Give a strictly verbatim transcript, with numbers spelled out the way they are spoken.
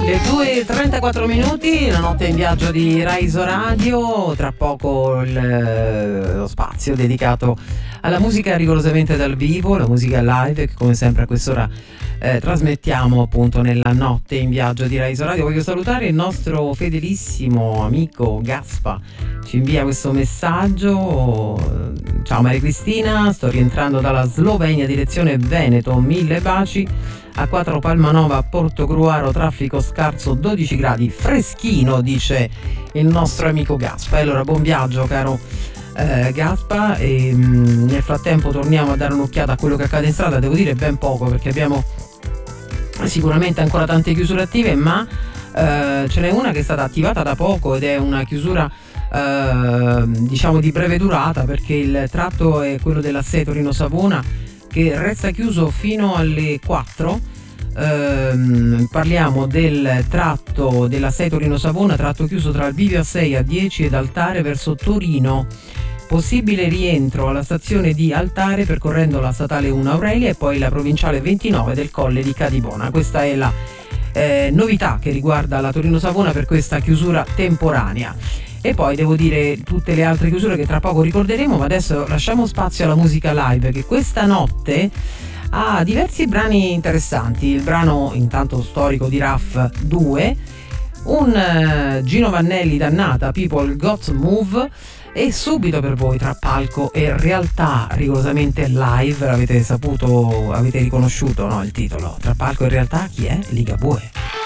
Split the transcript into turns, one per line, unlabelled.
Le due e trentaquattro minuti, la notte in viaggio di Raiso Radio, tra poco il, lo spazio dedicato alla musica rigorosamente dal vivo, la musica live che come sempre a quest'ora eh, trasmettiamo appunto nella notte in viaggio di Raiso Radio. Voglio salutare il nostro fedelissimo amico Gaspa, ci invia questo messaggio: ciao Maria Cristina, sto rientrando dalla Slovenia direzione Veneto, mille baci. A quattro Palmanova, Portogruaro, traffico scarso, dodici gradi, freschino, dice il nostro amico Gaspa. E allora buon viaggio caro eh, Gaspa, e mh, nel frattempo torniamo a dare un'occhiata a quello che accade in strada. Devo dire ben poco perché abbiamo sicuramente ancora tante chiusure attive, ma eh, ce n'è una che è stata attivata da poco ed è una chiusura eh, diciamo di breve durata, perché il tratto è quello della S E Torino-Savona che resta chiuso fino alle quattro. Ehm, parliamo del tratto della S E Torino-Savona, tratto chiuso tra il Bivio a sei a dieci ed Altare verso Torino. Possibile rientro alla stazione di Altare percorrendo la statale uno Aurelia e poi la provinciale ventinove del Colle di Cadibona. Questa è la eh, novità che riguarda la Torino-Savona per questa chiusura temporanea. E poi devo dire tutte le altre chiusure che tra poco ricorderemo, ma adesso lasciamo spazio alla musica live, che questa notte ha diversi brani interessanti. Il brano intanto storico di Raff due, un uh, Gino Vannelli Dannata, People Got Move, e subito per voi tra palco e realtà rigorosamente live. L'avete saputo, avete riconosciuto, no, il titolo? Tra palco e realtà chi è? Ligabue.